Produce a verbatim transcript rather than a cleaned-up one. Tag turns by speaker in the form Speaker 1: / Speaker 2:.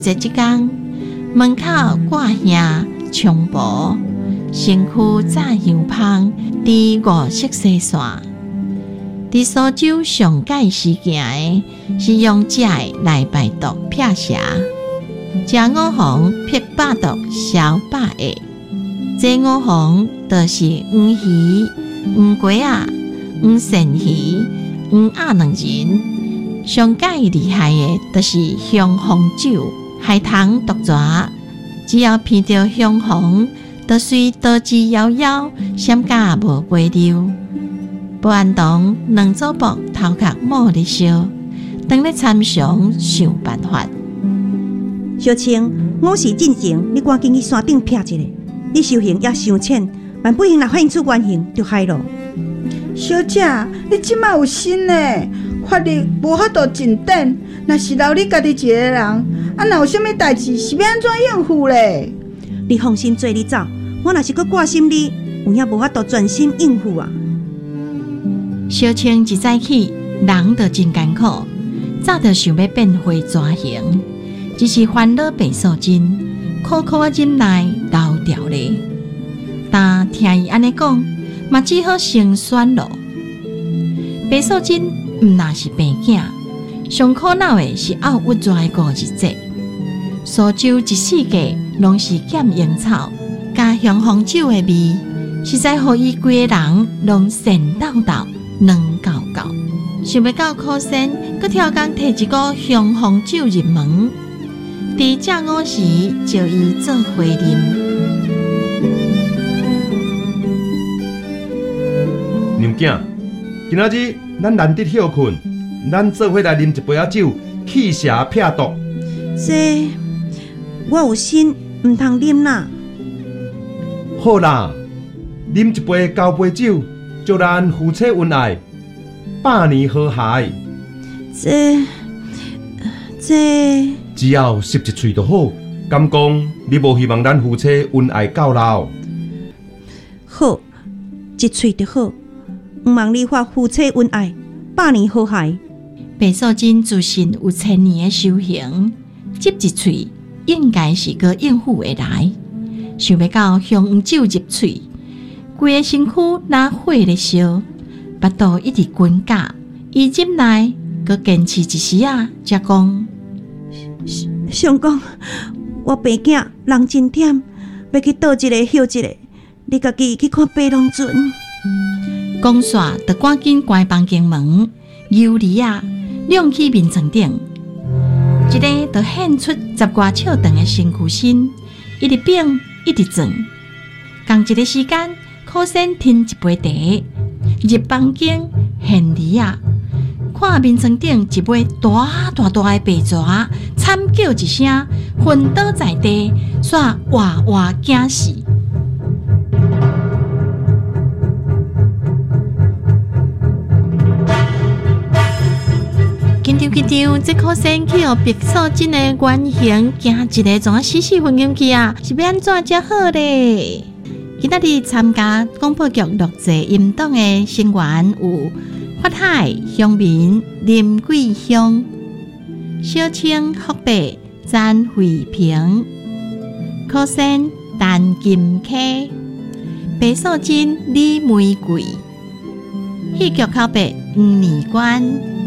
Speaker 1: 这一天，门口挂下长袍，身躯早香芳，伫五色细线。伫苏州上界时行的，是用这来排毒辟邪。食五黄辟百毒消百恶。这五黄就是黄鱼、黄鸡啊、黄鳝鱼、黄鸭两人。上界厉害的，就是香红酒，害虫毒蛇。只要闻到香红，就随刀枝夭夭，闪甲无飞溜。保安堂两组部头壳摸咧烧，当咧参详想办法。
Speaker 2: 小青，我是进前，你赶紧去山顶撇一下。你修行也伤浅，万不幸若发现出原形，就害咯。
Speaker 3: 小姐，你即马有心呢，法律无法度进展，若是留你家己一个人，啊，若有啥物代志，是要安怎应付咧？
Speaker 2: 你放心做你走，我若是搁挂心你，有影无法度专心应付啊。
Speaker 1: 小青一早起，人就真艰苦，早就想要变回蛇形，只是烦恼白素贞，苦苦啊忍耐留掉咧。但听伊安尼讲，嘛只好先选咯。白素贞毋那是病囝，上苦恼的是拗郁蛇的过日子。苏州一世界拢是咸烟草加香红酒的味，实在互伊规个人拢神抖抖。软厚厚，想要到苦山，佮挑工摕一股香红酒入门，伫正午时就伊做回啉。
Speaker 4: 娘囝，今仔日咱难得休困，咱做伙来啉一杯仔酒，去邪辟毒。
Speaker 2: 这我有心，唔通啉啦。
Speaker 4: 好啦，啉一杯交杯酒。祝咱夫妻恩爱，百年和谐。
Speaker 2: 这这，
Speaker 4: 只要吸一喙就好。敢讲你无希望咱夫妻恩爱到老？
Speaker 2: 好，一喙就好。毋望你发夫妻恩爱，百年和谐。
Speaker 1: 白素贞自信有千年的修行，接一喙应该是个应付会来。想要到香黄酒入喙。规个身躯若火咧烧，腹肚一直滚夹，伊忍耐，佮坚持一时啊，才讲：
Speaker 2: 相公，我病囝人真忝，要去倒一个休一个，你家己去看白龙尊。
Speaker 1: 讲煞，就赶紧关房间门，游离啊，亮起面床顶，一个就显出十外尺长的身躯身，一直变，一直转，同一个时间。苦先添一杯茶，入房间现离啊，看面床顶一尾大大大的白蛇，惨叫一声，昏倒在地，煞哇哇惊死。紧张紧张，这苦先去互白素贞的原形惊一个，怎啊死死昏晕去啊？是要安怎才好咧？今仔日参加广播剧录制音档的成员有法海、乡民、林桂香、小青、福伯、詹慧萍、苦先、陈金溪、白素贞、李玫瑰。戏剧口白黄年关。